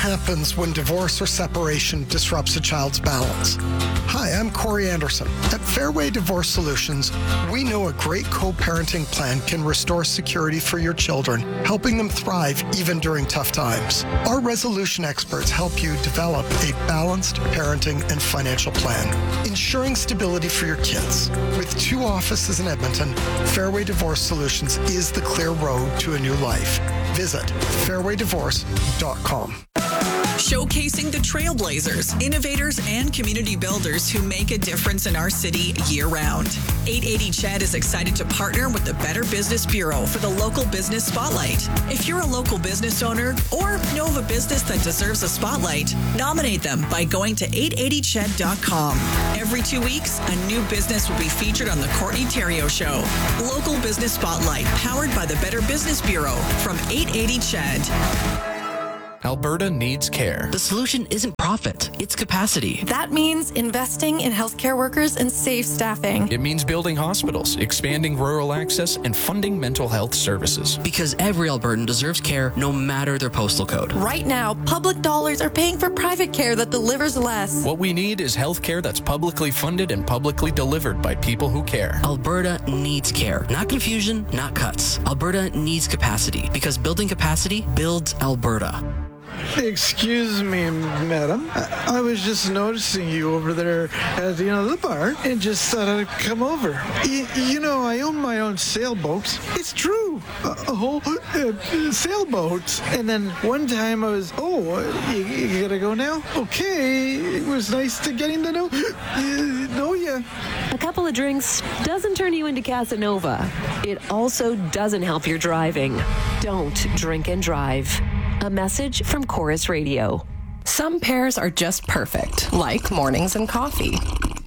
happens when divorce or separation disrupts a child's balance? Hi, I'm Corey Anderson. At Fairway Divorce Solutions, we know a great co-parenting plan can restore security for your children, helping them thrive even during tough times. Our resolution experts help you develop a balanced parenting and financial plan, ensuring stability for your kids. With 2 offices in Edmonton, Fairway Divorce Solutions is the clear road to a new life. Visit fairwaydivorce.com. Showcasing the trailblazers, innovators, and community builders who make a difference in our city year-round. 880 CHED is excited to partner with the Better Business Bureau for the Local Business Spotlight. If you're a local business owner or know of a business that deserves a spotlight, nominate them by going to 880ched.com. Every 2 weeks, a new business will be featured on the Courtney Theriault Show. Local Business Spotlight, powered by the Better Business Bureau from 880 CHED. Alberta needs care. The solution isn't profit, it's capacity. That means investing in healthcare workers and safe staffing. It means building hospitals, expanding rural access, and funding mental health services. Because every Albertan deserves care no matter their postal code. Right now, public dollars are paying for private care that delivers less. What we need is health care that's publicly funded and publicly delivered by people who care. Alberta needs care. Not confusion, not cuts. Alberta needs capacity because building capacity builds Alberta. Excuse me, madam. I was just noticing you over there at the bar and just thought I'd come over. I own my own sailboat. It's true. A whole sailboat. And then one time I was, you gotta go now? Okay. It was nice to getting to know you. A couple of drinks doesn't turn you into Casanova. It also doesn't help your driving. Don't drink and drive. A message from Chorus Radio. Some pairs are just perfect, like mornings and coffee.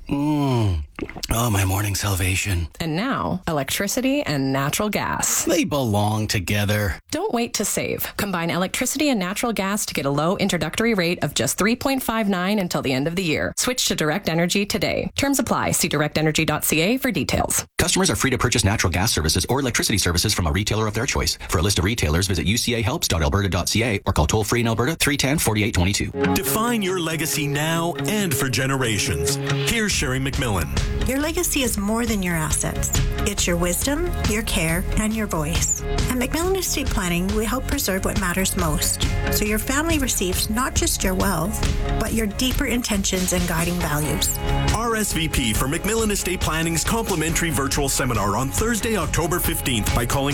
Oh, my morning salvation. And now, electricity and natural gas. They belong together. Don't wait to save. Combine electricity and natural gas to get a low introductory rate of just $3.59 until the end of the year. Switch to Direct Energy today. Terms apply. See directenergy.ca for details. Customers are free to purchase natural gas services or electricity services from a retailer of their choice. For a list of retailers, visit ucahelps.alberta.ca or call toll-free in Alberta 310-4822. Define your legacy now and for generations. Here's Sherry McMillan. Your legacy is more than your assets. It's your wisdom, your care, and your voice. At McMillan Estate Planning, we help preserve what matters most, so your family receives not just your wealth, but your deeper intentions and guiding values. RSVP for McMillan Estate Planning's complimentary virtual seminar on Thursday, October 15th by calling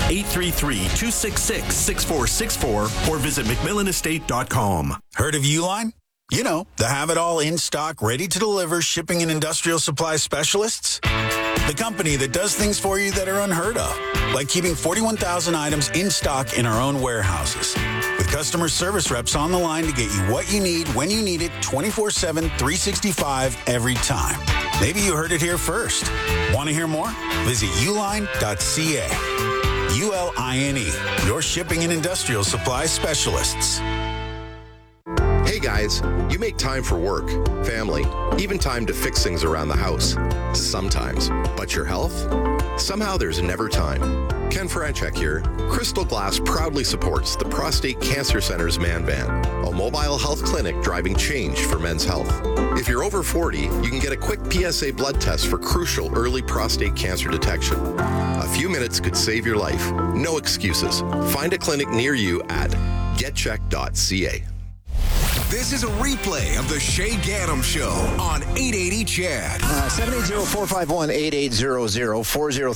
1-833-266-6464 or visit McMillanestate.com. Heard of Uline? You know, the have-it-all in-stock, ready-to-deliver shipping and industrial supply specialists. The company that does things for you that are unheard of, like keeping 41,000 items in stock in our own warehouses. With customer service reps on the line to get you what you need, when you need it, 24/7, 365, every time. Maybe you heard it here first. Want to hear more? Visit uline.ca. ULINE, your shipping and industrial supply specialists. Hey guys, you make time for work, family, even time to fix things around the house. Sometimes. But your health? Somehow there's never time. Ken Franchek here. Crystal Glass proudly supports the Prostate Cancer Center's Man Van, a mobile health clinic driving change for men's health. If you're over 40, you can get a quick PSA blood test for crucial early prostate cancer detection. A few minutes could save your life. No excuses. Find a clinic near you at getcheck.ca. This is a replay of the Shay Gaddam Show on 880 CHED. 780-451-8800,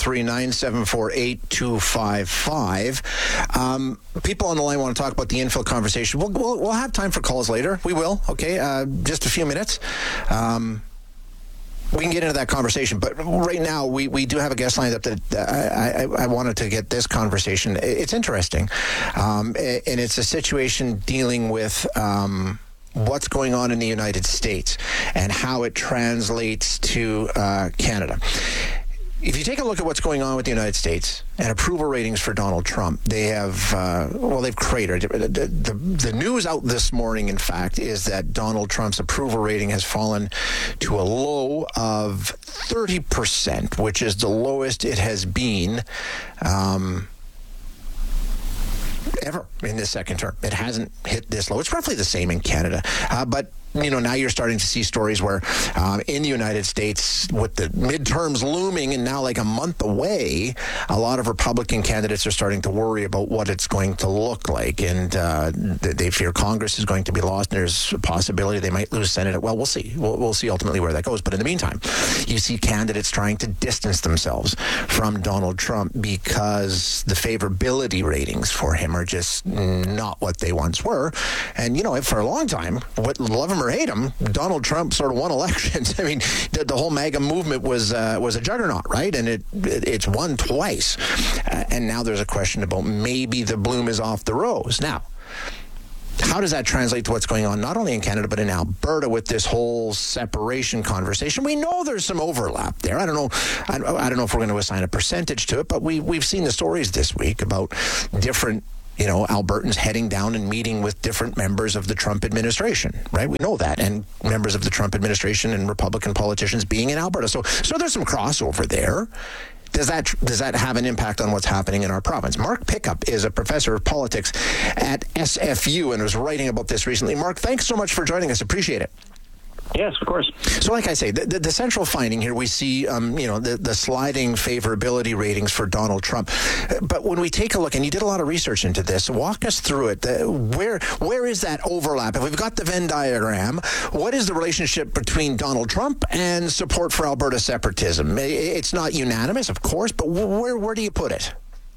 403-974-8255. People on the line want to talk about the infill conversation. We'll have time for calls later. We will, okay? Just a few minutes. We can get into that conversation, but right now we do have a guest lined up that I wanted to get this conversation. It's interesting, and it's a situation dealing with what's going on in the United States and how it translates to Canada. If you take a look at what's going on with the United States and approval ratings for Donald Trump, they have, they've cratered. The news out this morning, in fact, is that Donald Trump's approval rating has fallen to a low of 30%, which is the lowest it has been ever in this second term. It hasn't hit this low. It's roughly the same in Canada. But now you're starting to see stories where in the United States, with the midterms looming and now like a month away, a lot of Republican candidates are starting to worry about what it's going to look like. And they fear Congress is going to be lost. And there's a possibility they might lose Senate. Well, we'll see. We'll see ultimately where that goes. But in the meantime, you see candidates trying to distance themselves from Donald Trump because the favorability ratings for him are just not what they once were. And, for a long time, love him or hate him, Donald Trump sort of won elections. I mean, the whole MAGA movement was a juggernaut, right? And it's won twice. And now there's a question about maybe the bloom is off the rose. Now, how does that translate to what's going on not only in Canada but in Alberta with this whole separation conversation? We know there's some overlap there. I don't know if we're going to assign a percentage to it, but we've seen the stories this week about different Albertans heading down and meeting with different members of the Trump administration, right? We know that, and members of the Trump administration and Republican politicians being in Alberta. So there's some crossover there. Does that have an impact on what's happening in our province? Mark Pickup is a professor of politics at SFU and was writing about this recently. Mark, thanks so much for joining us. Appreciate it. Yes, of course. So like I say, the central finding here, we see, the sliding favorability ratings for Donald Trump. But when we take a look, and you did a lot of research into this, walk us through it. Where is that overlap? If we've got the Venn diagram, what is the relationship between Donald Trump and support for Alberta separatism? It's not unanimous, of course, but where do you put it?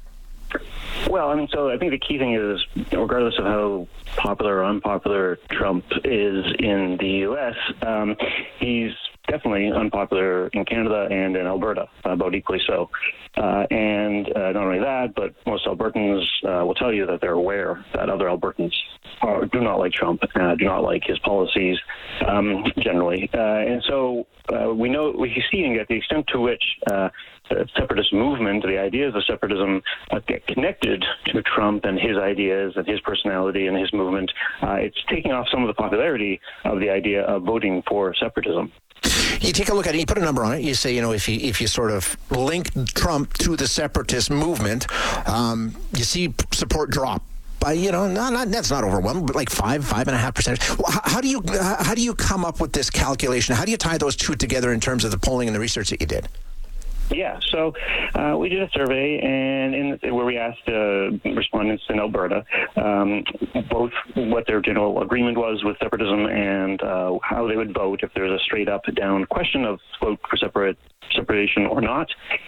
Well, so I think the key thing is, regardless of how popular or unpopular Trump is in the U.S., he's definitely unpopular in Canada and in Alberta, about equally so. And not only that, but most Albertans will tell you that they're aware that other Albertans do not like Trump, do not like his policies generally. And so we see and get the extent to which the separatist movement, the ideas of separatism get connected to Trump and his ideas and his personality and his movement. It's taking off some of the popularity of the idea of voting for separatism. You take a look at it, you put a number on it, you say, if you sort of link Trump to the separatist movement, you see support drop by, that's not overwhelming, but like 5.5%. How do you come up with this calculation? How do you tie those two together in terms of the polling and the research that you did? Yeah, so we did a survey where we asked respondents in Alberta both what their general agreement was with separatism and how they would vote if there's a straight up down question of vote for separation or not.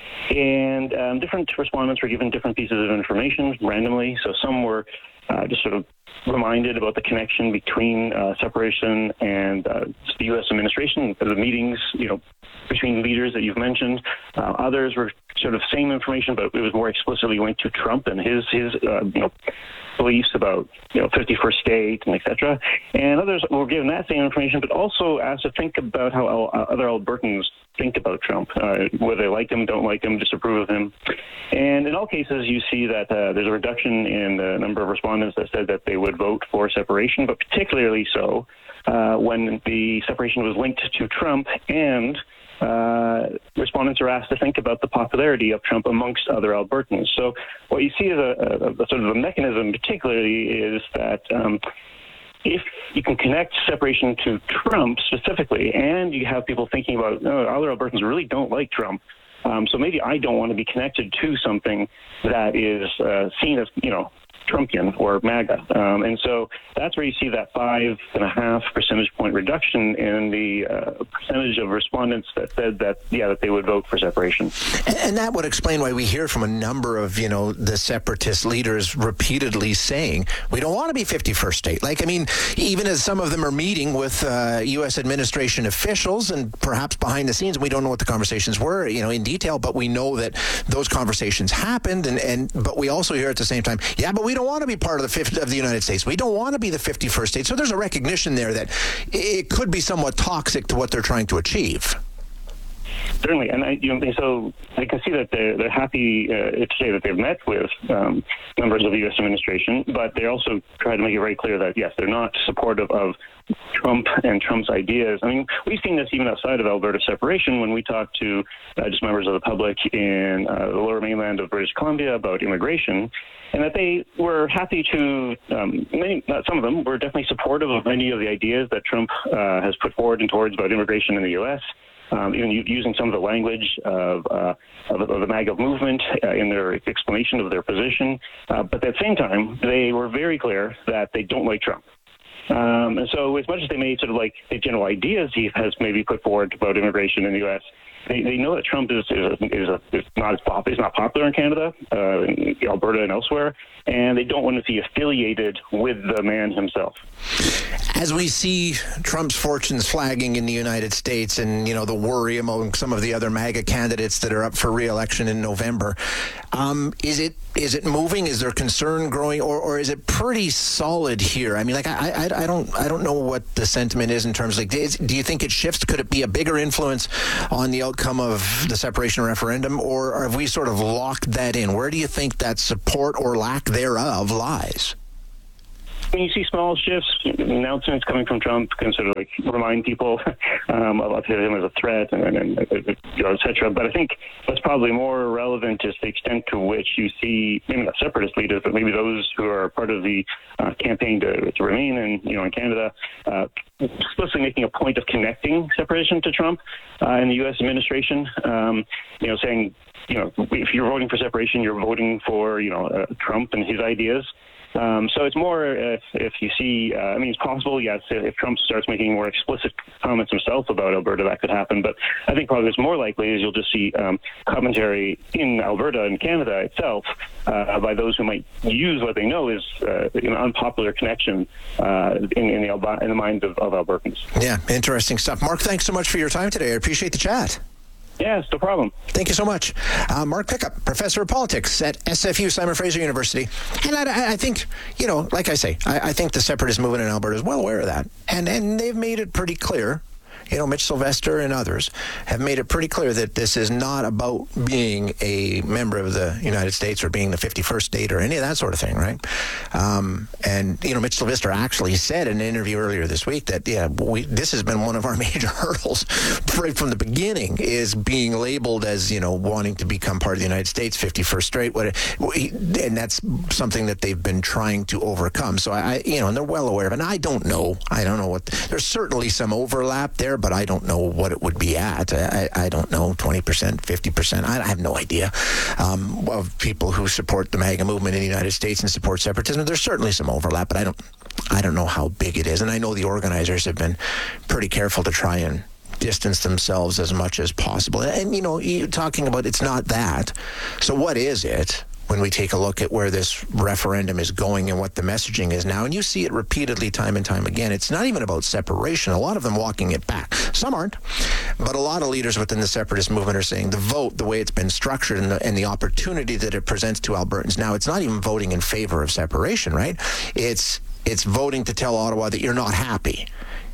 And different respondents were given different pieces of information randomly. So some were just sort of reminded about the connection between separation and the U.S. administration, the meetings, between leaders that you've mentioned. Others were sort of same information, but it was more explicitly linked to Trump and his beliefs about 51st state and et cetera. And others were given that same information, but also asked to think about how other Albertans think about Trump, whether they like him, don't like him, disapprove of him. And in all cases, you see that there's a reduction in the number of respondents that said that they would vote for separation, but particularly so when the separation was linked to Trump, and respondents are asked to think about the popularity of Trump amongst other Albertans. So what you see as a sort of a mechanism particularly is that if you can connect separation to Trump specifically, and you have people thinking about other Albertans really don't like Trump, so maybe I don't want to be connected to something that is seen as, Trumpian or MAGA. And so that's where you see that 5.5 percentage point reduction in the percentage of respondents that said that they would vote for separation. And that would explain why we hear from a number of, the separatist leaders repeatedly saying, we don't want to be 51st state. Even as some of them are meeting with U.S. administration officials and perhaps behind the scenes, we don't know what the conversations were, in detail, but we know that those conversations happened. But we also hear at the same time, but we don't want to be part of the United States. We don't want to be the 51st state. So there's a recognition there that it could be somewhat toxic to what they're trying to achieve. Certainly, and so I can see that they're happy to say that they've met with members of the U.S. administration, but they also try to make it very clear that, yes, they're not supportive of Trump and Trump's ideas. I mean, we've seen this even outside of Alberta separation when we talk to just members of the public in the lower mainland of British Columbia about immigration, and that they were happy to, some of them were definitely supportive of many of the ideas that Trump has put forward and towards about immigration in the U.S., even using some of the language of the MAGA movement in their explanation of their position. But at the same time, they were very clear that they don't like Trump. And so as much as they may sort of like the general ideas he has maybe put forward about immigration in the U.S., they know that Trump is not popular in Canada, in Alberta and elsewhere, and they don't want to see affiliated with the man himself. As we see Trump's fortunes flagging in the United States and, the worry among some of the other MAGA candidates that are up for re-election in November, is it moving? Is there concern growing, or is it pretty solid here? I mean, I don't know what the sentiment is in terms of, do you think it shifts? Could it be a bigger influence on the outcome of the separation referendum, or have we sort of locked that in? Where do you think that support or lack thereof lies? When you see small shifts, announcements coming from Trump can sort of remind people about him as a threat, and et cetera. But I think what's probably more relevant is the extent to which you see maybe not separatist leaders, but maybe those who are part of the campaign to remain in Canada, explicitly making a point of connecting separation to Trump and the U.S. administration. Saying if you're voting for separation, you're voting for Trump and his ideas. So it's more if you see, it's possible, yes, if Trump starts making more explicit comments himself about Alberta, that could happen. But I think probably what's more likely is you'll just see commentary in Alberta and Canada itself by those who might use what they know is an unpopular connection in the minds of Albertans. Yeah, interesting stuff. Mark, thanks so much for your time today. I appreciate the chat. Yes, no problem. Thank you so much. Mark Pickup, professor of politics at SFU, Simon Fraser University. And I think, like I say, I think the separatist movement in Alberta is well aware of that. And they've made it pretty clear. Mitch Sylvester and others have made it pretty clear that this is not about being a member of the United States or being the 51st state or any of that sort of thing, right? Mitch Sylvester actually said in an interview earlier this week that, this has been one of our major hurdles right from the beginning, is being labeled as, wanting to become part of the United States, 51st state, and that's something that they've been trying to overcome. So and they're well aware of it. And I don't know what, there's certainly some overlap there, but I don't know what it would be at. I don't know, 20%, 50%. I have no idea of people who support the MAGA movement in the United States and support separatism. There's certainly some overlap, but I don't know how big it is. And I know the organizers have been pretty careful to try and distance themselves as much as possible. And, you're talking about it's not that. So what is it? When we take a look at where this referendum is going and what the messaging is now, and you see it repeatedly time and time again, it's not even about separation. A lot of them walking it back. Some aren't, but a lot of leaders within the separatist movement are saying the vote, the way it's been structured and the opportunity that it presents to Albertans now, it's not even voting in favor of separation, right? It's voting to tell Ottawa that you're not happy.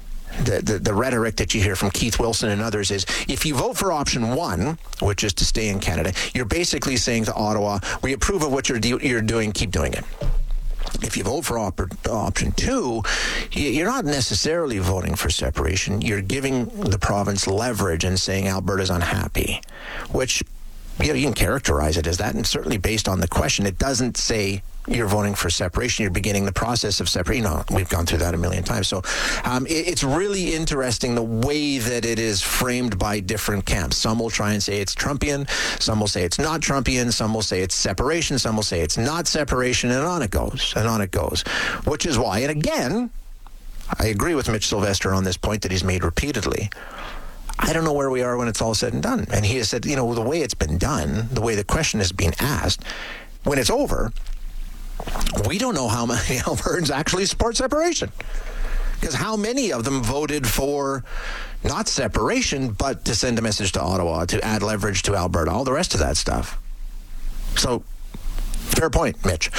The rhetoric that you hear from Keith Wilson and others is, if you vote for option one, which is to stay in Canada, you're basically saying to Ottawa, we approve of what you're doing, keep doing it. If you vote for option two, you're not necessarily voting for separation. You're giving the province leverage and saying Alberta's unhappy, which you can characterize it as that. And certainly based on the question, it doesn't say you're voting for separation. You're beginning the process of separation. We've gone through that a million times. So it's really interesting the way that it is framed by different camps. Some will try and say it's Trumpian. Some will say it's not Trumpian. Some will say it's separation. Some will say it's not separation. And on it goes. And on it goes. Which is why, and again, I agree with Mitch Sylvester on this point that he's made repeatedly. I don't know where we are when it's all said and done. And he has said, the way it's been done, the way the question is being asked, when it's over, we don't know how many Albertans actually support separation. Because how many of them voted for not separation, but to send a message to Ottawa, to add leverage to Alberta, all the rest of that stuff. So Fair point, Mitch.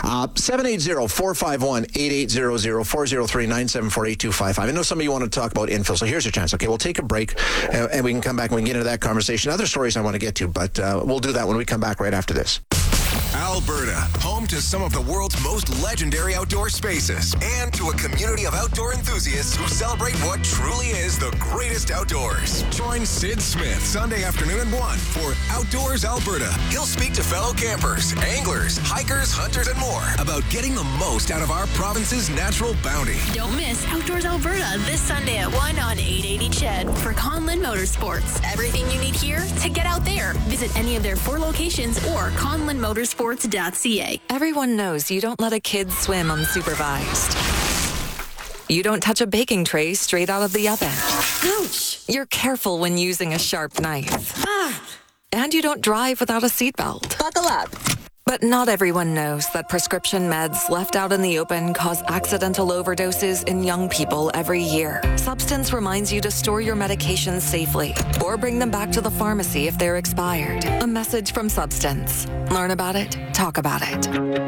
780-451-8800, 403-974-8255. I know some of you want to talk about infill, so here's your chance. Okay, we'll take a break, and we can come back and we can get into that conversation. Other stories I want to get to, but we'll do that when we come back right after this. Alberta, home to some of the world's most legendary outdoor spaces and to a community of outdoor enthusiasts who celebrate what truly is the greatest outdoors. Join Sid Smith Sunday afternoon at 1 for Outdoors Alberta. He'll speak to fellow campers, anglers, hikers, hunters, and more about getting the most out of our province's natural bounty. Don't miss Outdoors Alberta this Sunday at 1 on 880 CHED for Conlin Motorsports. Everything you need here to get out there. Visit any of their 4 locations or conlinmotorsports.ca. Everyone knows you don't let a kid swim unsupervised. You don't touch a baking tray straight out of the oven. Ouch! You're careful when using a sharp knife. And you don't drive without a seatbelt. Buckle up. But not everyone knows that prescription meds left out in the open cause accidental overdoses in young people every year. Substance reminds you to store your medications safely or bring them back to the pharmacy if they're expired. A message from Substance. Learn about it, talk about it.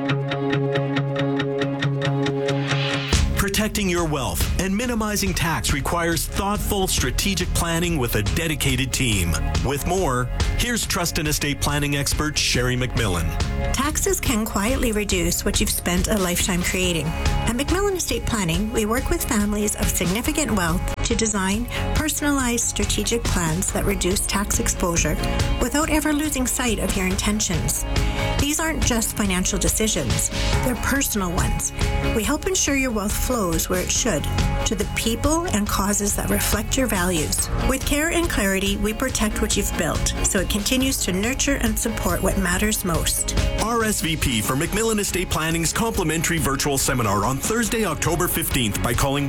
Protecting your wealth and minimizing tax requires thoughtful, strategic planning with a dedicated team. With more, here's trust and estate planning expert Sherry McMillan. Taxes can quietly reduce what you've spent a lifetime creating. At McMillan Estate Planning, we work with families of significant wealth to design personalized strategic plans that reduce tax exposure without ever losing sight of your intentions. These aren't just financial decisions, they're personal ones. We help ensure your wealth flows where it should, to the people and causes that reflect your values. With care and clarity, we protect what you've built, so it continues to nurture and support what matters most. RSVP for McMillan Estate Planning's complimentary virtual seminar on Thursday, October 15th by calling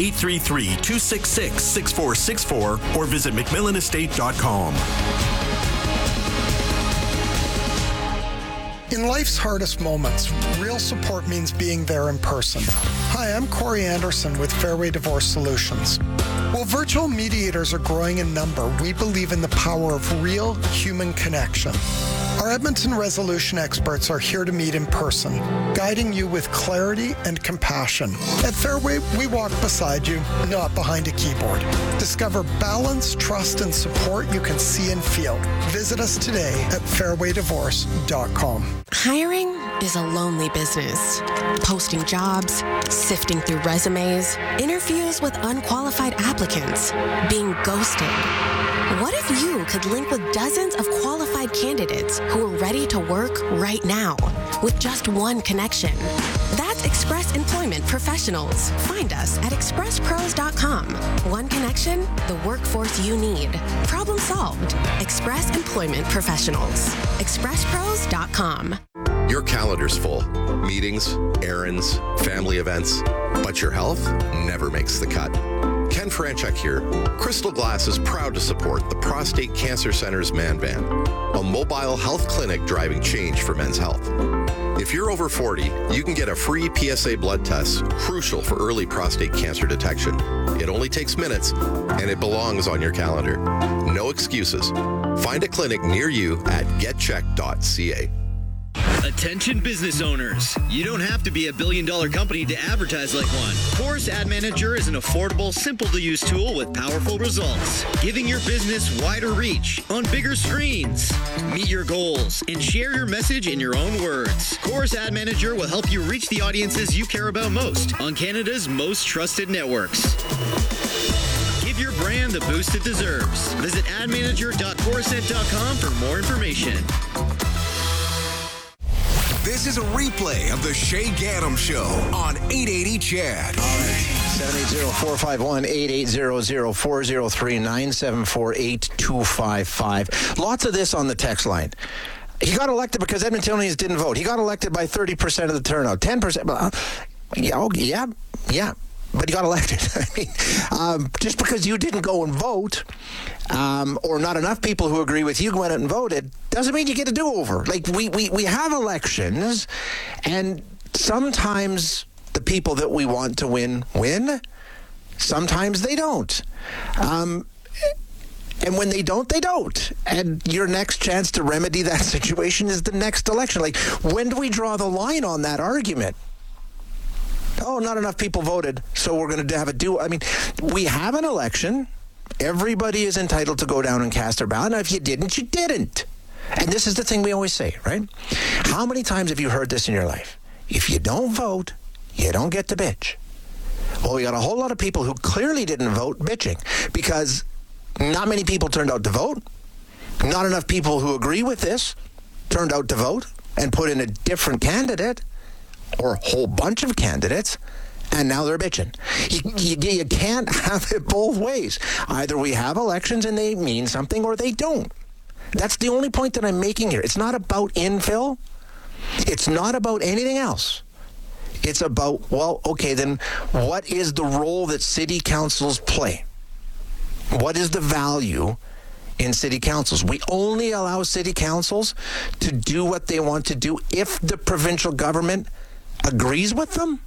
1-833-266-6464 or visit McMillanestate.com. In life's hardest moments, real support means being there in person. Hi, I'm Corey Anderson with Fairway Divorce Solutions. While virtual mediators are growing in number, we believe in the power of real human connection. Our Edmonton resolution experts are here to meet in person, guiding you with clarity and compassion. At Fairway, we walk beside you, not behind a keyboard. Discover balance, trust, and support you can see and feel. Visit us today at fairwaydivorce.com. Hiring is a lonely business. Posting jobs, sifting through resumes, interviews with unqualified applicants, being ghosted. What if you could link with dozens of qualified candidates who are ready to work right now with just one connection? That's Express Employment Professionals. Find us at expresspros.com. One connection, the workforce you need. Problem solved. Express Employment Professionals. expresspros.com. Your calendar's full. Meetings, errands, family events. But your health never makes the cut. Ken Franchuk here. Crystal Glass is proud to support the Prostate Cancer Center's Man Van, a mobile health clinic driving change for men's health. If you're over 40, you can get a free PSA blood test, crucial for early prostate cancer detection. It only takes minutes, and it belongs on your calendar. No excuses. Find a clinic near you at getcheck.ca. Attention business owners. You don't have to be a billion-dollar company to advertise like one. Chorus Ad Manager is an affordable, simple-to-use tool with powerful results, giving your business wider reach on bigger screens. Meet your goals and share your message in your own words. Chorus Ad Manager will help you reach the audiences you care about most on Canada's most trusted networks. Give your brand the boost it deserves. Visit admanager.chorusnet.com for more information. This is a replay of the Shay Gaddam Show on 880 CHED. All right. 780-451-8800, 403-974-8255. Lots of this on the text line. He got elected because Edmontonians didn't vote. He got elected by 30% of the turnout. 10%. Yeah. But he got elected. I mean, just because you didn't go and vote, or not enough people who agree with you went out and voted, doesn't mean you get a do-over. Like, we have elections, and sometimes the people that we want to win. Sometimes they don't. And when they don't, they don't. And your next chance to remedy that situation is the next election. Like, when do we draw the line on that argument? Oh, not enough people voted, so we're going to have a do. I mean, we have an election. Everybody is entitled to go down and cast their ballot. Now, if you didn't, you didn't. And this is the thing we always say, right? How many times have you heard this in your life? If you don't vote, you don't get to bitch. Well, we got a whole lot of people who clearly didn't vote bitching because not many people turned out to vote. Not enough people who agree with this turned out to vote and put in a different candidate or a whole bunch of candidates, and now they're bitching. You can't have it both ways. Either we have elections and they mean something or they don't. That's the only point that I'm making here. It's not about infill. It's not about anything else. It's about, well, okay, then what is the role that city councils play? What is the value in city councils? We only allow city councils to do what they want to do if the provincial government agrees with them?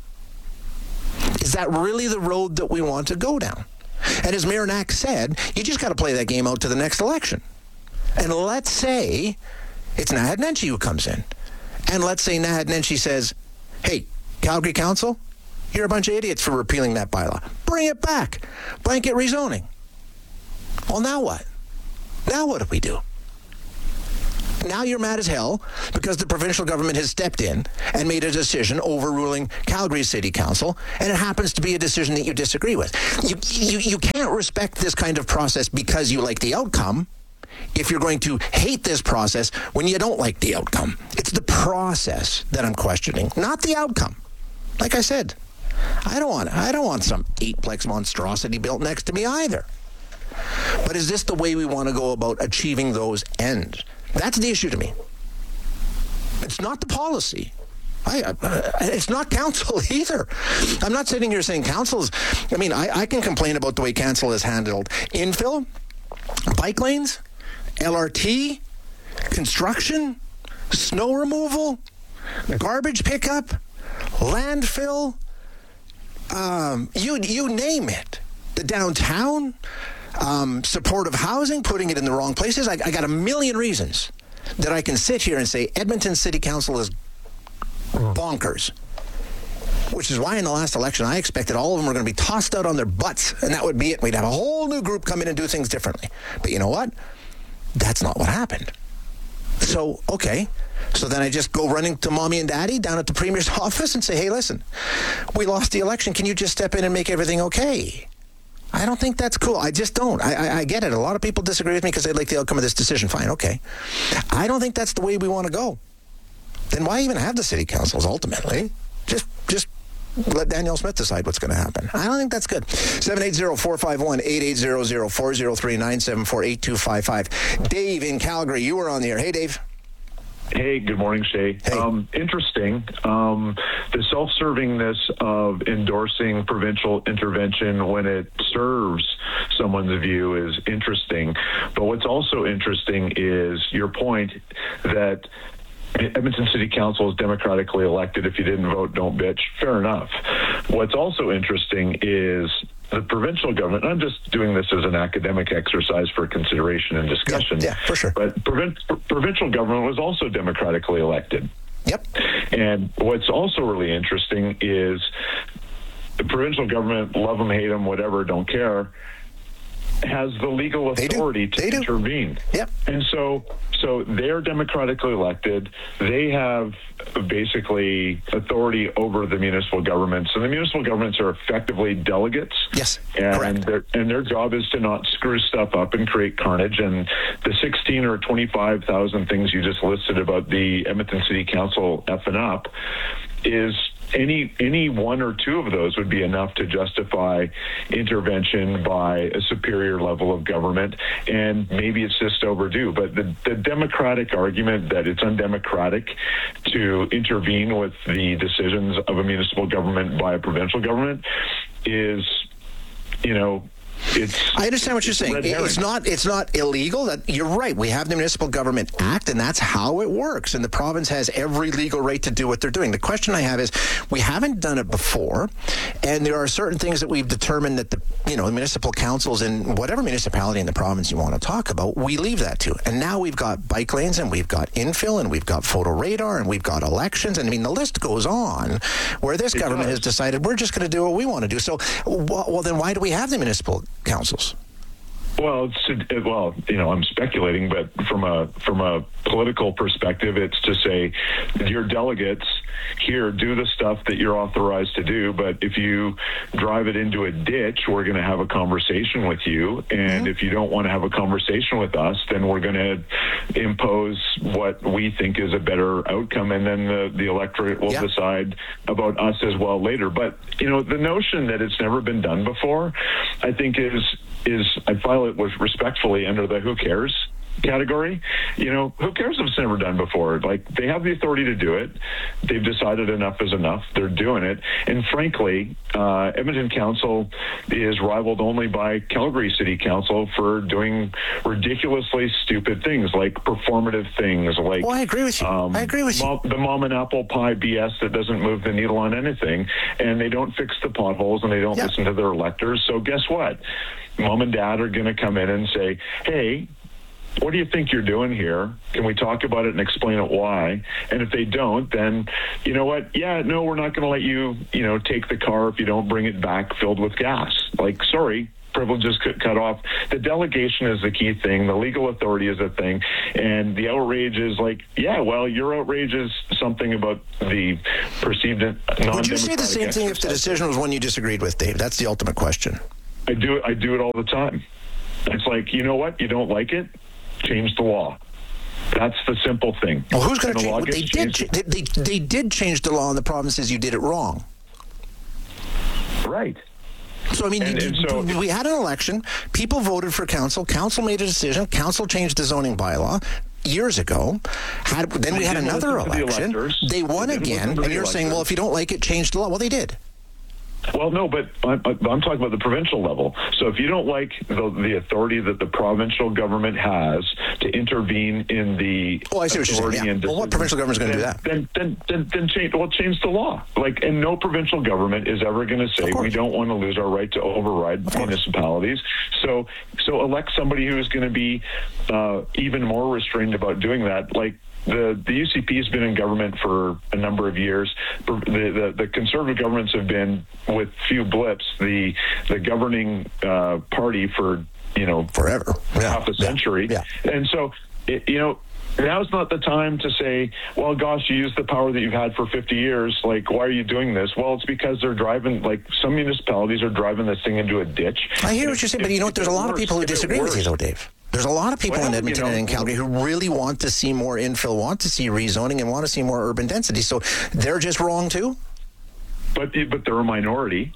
Is that really the road that we want to go down? And as Mayor Knack said, you just got to play that game out to the next election. And let's say it's Naheed Nenshi who comes in. And let's say Naheed Nenshi says, hey, Calgary Council, you're a bunch of idiots for repealing that bylaw. Bring it back. Blanket rezoning. Well, now what? Now what do we do? Now you're mad as hell because the provincial government has stepped in and made a decision overruling Calgary City Council, and it happens to be a decision that you disagree with. You can't respect this kind of process because you like the outcome if you're going to hate this process when you don't like the outcome. It's the process that I'm questioning, not the outcome. Like I said, I don't want some 8-plex monstrosity built next to me either. But is this the way we want to go about achieving those ends? That's the issue to me. It's not the policy. It's not council either. I'm not sitting here saying councils. I mean, I can complain about the way council has handled infill, bike lanes, LRT, construction, snow removal, garbage pickup, landfill, you name it. The downtown, supportive housing, putting it in the wrong places. I got a million reasons that I can sit here and say Edmonton City Council is bonkers. Which is why in the last election I expected all of them were going to be tossed out on their butts, and that would be it. We'd have a whole new group come in and do things differently. But you know what? That's not what happened. So, okay. So then I just go running to mommy and daddy down at the Premier's office and say, hey, listen, we lost the election. Can you just step in and make everything okay? I don't think that's cool. I just don't. I get it. A lot of people disagree with me because they like the outcome of this decision. Fine, okay. I don't think that's the way we want to go. Then why even have the city councils ultimately? Just let Danielle Smith decide what's going to happen. I don't think that's good. 780-451-8800, 403-974-8255. Dave in Calgary, you were on the air. Hey, Dave. Hey, good morning, Shay. Hey. Interesting. The self-servingness of endorsing provincial intervention when it serves someone's view is interesting. But what's also interesting is your point that Edmonton City Council is democratically elected. If you didn't vote, don't bitch. Fair enough. What's also interesting is the provincial government, I'm just doing this as an academic exercise for consideration and discussion. Yeah, for sure. But provincial government was also democratically elected. Yep. And what's also really interesting is the provincial government, love them, hate them, whatever, don't care, has the legal authority to intervene. Yep. And so they're democratically elected. They have basically authority over the municipal governments, and the municipal governments are effectively delegates. Yes, and their job is to not screw stuff up and create carnage. And the 16 or 25,000 things you just listed about the Edmonton City Council effing up is any one or two of those would be enough to justify intervention by a superior level of government, and maybe it's just overdue. But the democratic argument that it's undemocratic to intervene with the decisions of a municipal government by a provincial government is, I understand what you're saying. It's not illegal. That you're right. We have the Municipal Government Act, and that's how it works. And the province has every legal right to do what they're doing. The question I have is, we haven't done it before, And there are certain things that we've determined that the municipal councils in whatever municipality in the province you want to talk about, we leave that to. And now we've got bike lanes, and we've got infill, and we've got photo radar, and we've got elections. And I mean, the list goes on where this government has decided we're just going to do what we want to do. So, well, then why do we have the municipal councils? Well, I'm speculating, but from a political perspective, it's to say your delegates here do the stuff that you're authorized to do, but if you drive it into a ditch, we're going to have a conversation with you, and if you don't want to have a conversation with us, then we're going to impose what we think is a better outcome, and then the electorate will decide about us as well later. But the notion that it's never been done before, I think is I file it with respectfully under the who cares category. Who cares if it's never done before? Like, they have the authority to do it. They've decided enough is enough. They're doing it. And frankly, Edmonton Council is rivaled only by Calgary City Council for doing ridiculously stupid things, like performative things, like... Well, I agree with you. The mom and apple pie BS that doesn't move the needle on anything, and they don't fix the potholes, and they don't listen to their electors. So guess what? Mom and dad are going to come in and say, hey, what do you think you're doing here? Can we talk about it and explain it why? And if they don't, then, you know what? Yeah, no, we're not going to let you, take the car if you don't bring it back filled with gas. Like, sorry, privileges cut off. The delegation is the key thing. The legal authority is a thing. And the outrage is like, your outrage is something about the perceived non-democratic. Would you say the same thing if the decision was one you disagreed with, Dave? That's the ultimate question. I do it all the time. It's like, you know what? You don't like it? Change the law. That's the simple thing. Well, who's going to change? They did change the law in the provinces. You did it wrong. Right. So, I mean, we had an election. People voted for council. Council made a decision. Council changed the zoning bylaw years ago. Then we had another election. They won again. And you're saying, well, if you don't like it, change the law. Well, they did. Well, no, but I'm talking about the provincial level. So if you don't like the authority that the provincial government has to intervene in the I see what you're saying. Yeah. Well, what provincial government is going to do that? Then change the law. Like, and no provincial government is ever going to say we don't want to lose our right to override municipalities. So elect somebody who is going to be even more restrained about doing that. Like, the UCP has been in government for a number of years. The conservative governments have been, with few blips, the governing party for forever, half a century. Yeah. And so now's not the time to say, well, gosh, you used the power that you've had for 50 years. Like, why are you doing this? Well, it's because they're driving, like, some municipalities are driving this thing into a ditch. I hear what you're saying, but there's a lot of people who disagree with you, though, Dave. There's a lot of people in Edmonton and in Calgary who really want to see more infill, want to see rezoning, and want to see more urban density. So they're just wrong, too? But they're a minority.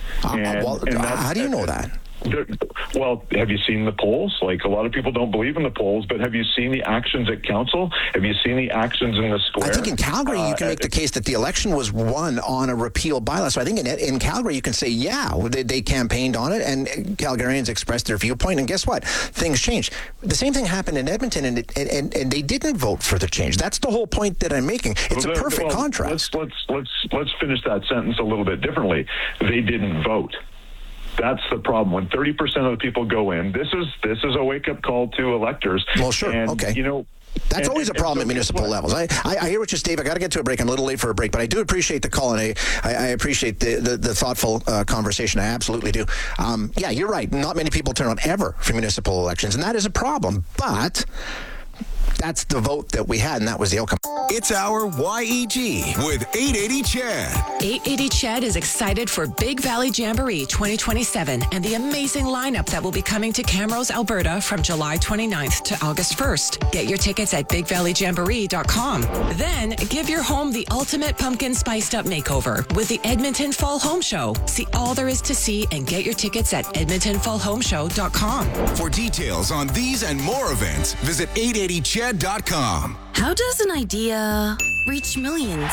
How do you know that? Well, have you seen the polls? Like, a lot of people don't believe in the polls, but have you seen the actions at council? Have you seen the actions in the square? I think in Calgary you can make the case that the election was won on a repeal bylaw. So I think in Calgary you can say, they campaigned on it, and Calgarians expressed their viewpoint, and guess what? Things changed. The same thing happened in Edmonton, and they didn't vote for the change. That's the whole point that I'm making. It's a perfect contrast. Let's finish that sentence a little bit differently. They didn't vote. That's the problem. When 30% of the people go in, this is a wake-up call to electors. Well, sure. And, okay. That's always a problem at municipal levels. I hear what you're saying. Dave, I got to get to a break. I'm a little late for a break, but I do appreciate the call, and I appreciate the thoughtful conversation. I absolutely do. You're right. Not many people turn out ever for municipal elections, and that is a problem. But that's the vote that we had, and that was the outcome. It's our YEG with 880 Chad. 880 Chad is excited for Big Valley Jamboree 2027 and the amazing lineup that will be coming to Camrose, Alberta from July 29th to August 1st. Get your tickets at bigvalleyjamboree.com. Then give your home the ultimate pumpkin spiced up makeover with the Edmonton Fall Home Show. See all there is to see and get your tickets at edmontonfallhomeshow.com. For details on these and more events, visit 880chad.com. How does an idea reach millions?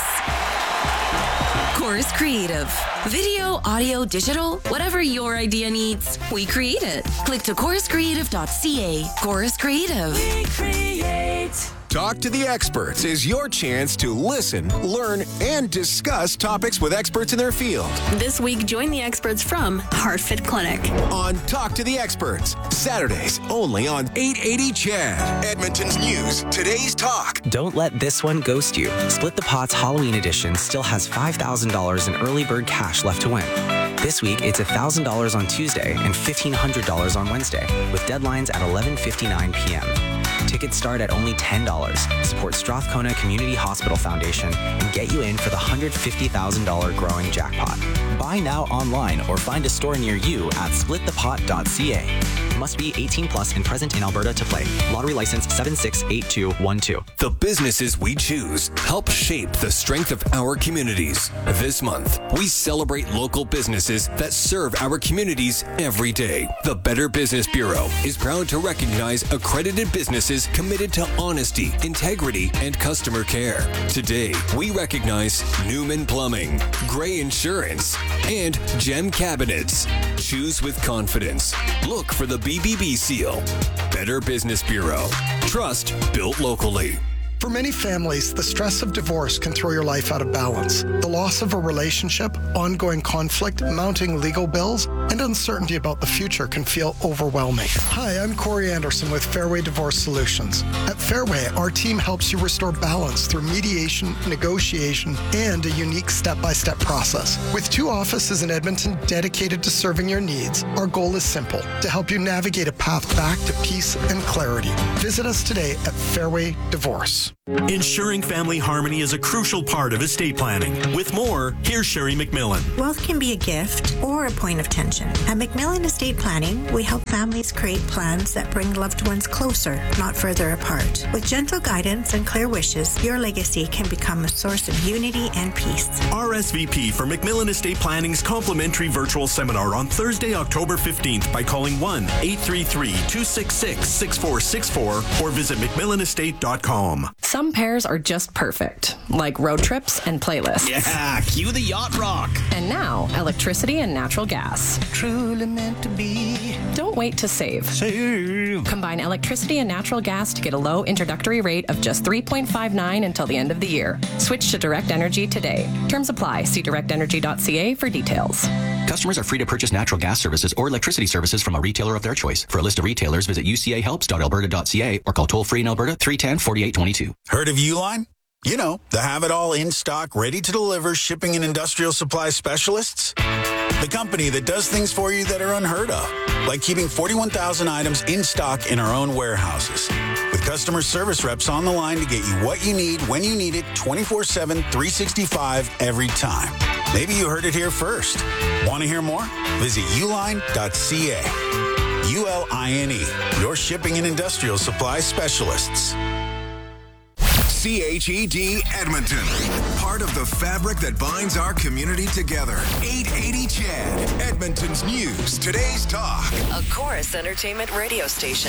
Chorus Creative. Video, audio, digital, whatever your idea needs, we create it. Click to choruscreative.ca. Chorus Creative. We create. Talk to the Experts is your chance to listen, learn, and discuss topics with experts in their field. This week, join the experts from HeartFit Clinic. On Talk to the Experts, Saturdays only on 880 CHED. Edmonton's News, Today's Talk. Don't let this one ghost you. Split the Pot's Halloween edition still has $5,000 in early bird cash left to win. This week, it's $1,000 on Tuesday and $1,500 on Wednesday, with deadlines at 11:59 p.m. Tickets start at only $10. Support Strathcona Community Hospital Foundation and get you in for the $150,000 growing jackpot. Buy now online or find a store near you at splitthepot.ca. Must be 18 plus and present in Alberta to play. Lottery license 768212. The businesses we choose help shape the strength of our communities. This month, we celebrate local businesses that serve our communities every day. The Better Business Bureau is proud to recognize accredited businesses committed to honesty, integrity, and customer care. Today, we recognize Newman Plumbing, Gray Insurance, and Gem Cabinets. Choose with confidence. Look for the BBB seal. Better Business Bureau. Trust built locally. For many families, the stress of divorce can throw your life out of balance. The loss of a relationship, ongoing conflict, mounting legal bills, and uncertainty about the future can feel overwhelming. Hi, I'm Corey Anderson with Fairway Divorce Solutions. At Fairway, our team helps you restore balance through mediation, negotiation, and a unique step-by-step process. With 2 offices in Edmonton dedicated to serving your needs, our goal is simple: to help you navigate a path back to peace and clarity. Visit us today at Fairway Divorce. Ensuring family harmony is a crucial part of estate planning. With more, here's Sherry McMillan. Wealth can be a gift or a point of tension. At McMillan Estate Planning, we help families create plans that bring loved ones closer, not further apart. With gentle guidance and clear wishes, your legacy can become a source of unity and peace. RSVP for McMillan Estate Planning's complimentary virtual seminar on Thursday, October 15th by calling 1-833-266-6464 or visit McMillanestate.com. Some pairs are just perfect, like road trips and playlists. Yeah, cue the yacht rock. And now, electricity and natural gas. Truly meant to be. Don't wait to save. Combine electricity and natural gas to get a low introductory rate of just $3.59 until the end of the year. Switch to Direct Energy today. Terms apply. See directenergy.ca for details. Customers are free to purchase natural gas services or electricity services from a retailer of their choice. For a list of retailers, visit ucahelps.alberta.ca or call toll-free in Alberta 310-4822. Heard of Uline? You know, the have-it-all in-stock, ready-to-deliver shipping and industrial supply specialists. The company that does things for you that are unheard of, like keeping 41,000 items in stock in our own warehouses. With customer service reps on the line to get you what you need, when you need it, 24/7, 365, every time. Maybe you heard it here first. Want to hear more? Visit uline.ca. ULINE, your shipping and industrial supply specialists. CHED Edmonton. Part of the fabric that binds our community together. 880 CHED. Edmonton's News. Today's Talk. A Chorus Entertainment radio station.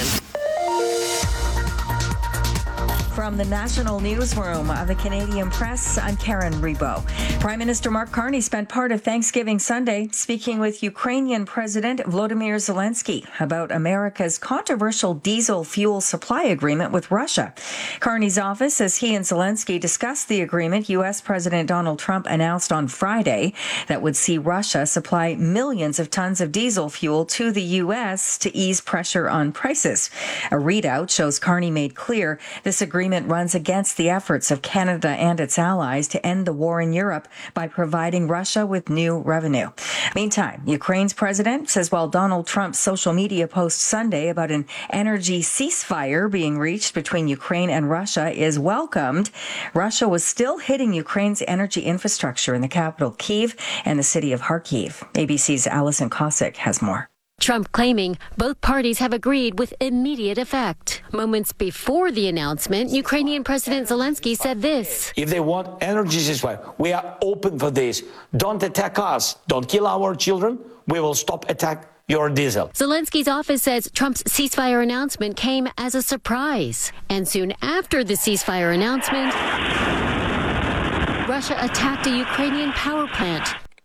From the National Newsroom of the Canadian Press, I'm Karen Rebo. Prime Minister Mark Carney spent part of Thanksgiving Sunday speaking with Ukrainian President Volodymyr Zelensky about America's controversial diesel fuel supply agreement with Russia. Carney's office says he and Zelensky discussed the agreement U.S. President Donald Trump announced on Friday that would see Russia supply millions of tons of diesel fuel to the U.S. to ease pressure on prices. A readout shows Carney made clear this agreement runs against the efforts of Canada and its allies to end the war in Europe by providing Russia with new revenue. Meantime, Ukraine's president says while Donald Trump's social media post Sunday about an energy ceasefire being reached between Ukraine and Russia is welcomed, Russia was still hitting Ukraine's energy infrastructure in the capital, Kyiv, and the city of Kharkiv. ABC's Alison Cossack has more. Trump claiming both parties have agreed with immediate effect. Moments before the announcement, Ukrainian President Zelensky said this. If they want energy ceasefire, we are open for this. Don't attack us. Don't kill our children. We will stop attack your diesel. Zelensky's office says Trump's ceasefire announcement came as a surprise. And soon after the ceasefire announcement, Russia attacked a Ukrainian power plant.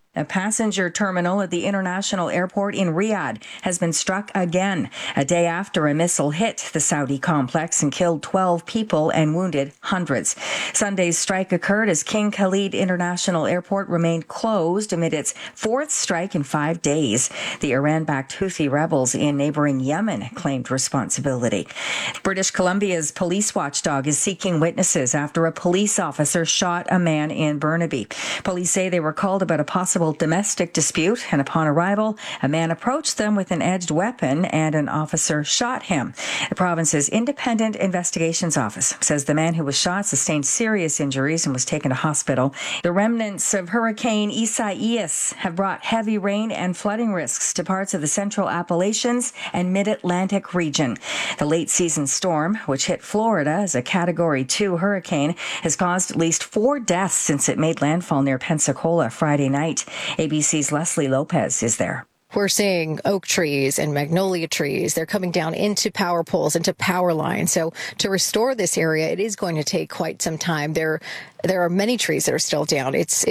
A passenger terminal at the international airport in Riyadh has been struck again, a day after a missile hit the Saudi complex and killed 12 people and wounded hundreds. Sunday's strike occurred as King Khalid International Airport remained closed amid its fourth strike in 5 days. The Iran-backed Houthi rebels in neighboring Yemen claimed responsibility. British Columbia's police watchdog is seeking witnesses after a police officer shot a man in Burnaby. Police say they were called about a possible domestic dispute, and upon arrival, a man approached them with an edged weapon and an officer shot him. The province's Independent Investigations Office says the man who was shot sustained serious injuries and was taken to hospital. The remnants of Hurricane Isaias have brought heavy rain and flooding risks to parts of the Central Appalachians and Mid-Atlantic region. The late-season storm, which hit Florida as a Category 2 hurricane, has caused at least 4 deaths since it made landfall near Pensacola Friday night. ABC's Leslie Lopez is there. We're seeing oak trees and magnolia trees. They're coming down into power poles, into power lines. So to restore this area, it is going to take quite some time. There are many trees that are still down. It's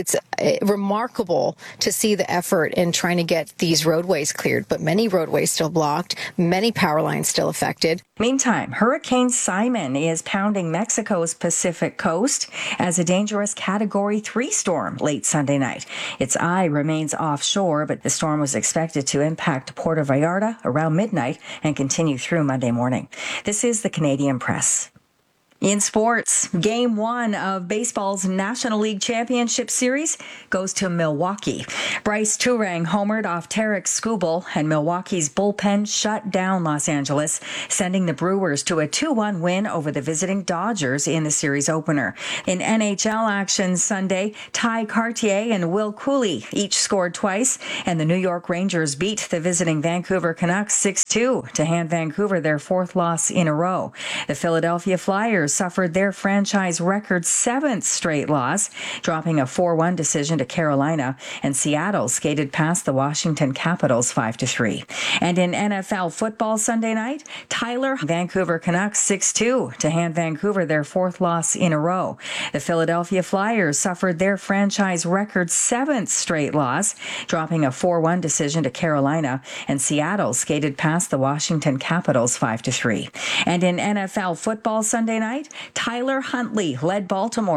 remarkable to see the effort in trying to get these roadways cleared, but many roadways still blocked, many power lines still affected. Meantime, Hurricane Simon is pounding Mexico's Pacific coast as a dangerous Category 3 storm late Sunday night. Its eye remains offshore, but the storm was expected to impact Puerto Vallarta around midnight and continue through Monday morning. This is the Canadian Press. In sports, Game 1 of baseball's National League Championship Series goes to Milwaukee. Bryce Turang homered off Tarek Skubal, and Milwaukee's bullpen shut down Los Angeles, sending the Brewers to a 2-1 win over the visiting Dodgers in the series opener. In NHL action Sunday, Ty Cartier and Will Cooley each scored twice, and the New York Rangers beat the visiting Vancouver Canucks 6-2 to hand Vancouver their 4th loss in a row. The Philadelphia Flyers suffered their franchise record 7th straight loss, dropping a 4-1 decision to Carolina, and Seattle skated past the Washington Capitals 5-3. And in NFL football Sunday night, Tyler Vancouver Canucks 6-2 to hand Vancouver their 4th loss in a row. The Philadelphia Flyers suffered their franchise record 7th straight loss, dropping a 4-1 decision to Carolina, and Seattle skated past the Washington Capitals 5-3. And in NFL football Sunday night, Tyler Huntley led Baltimore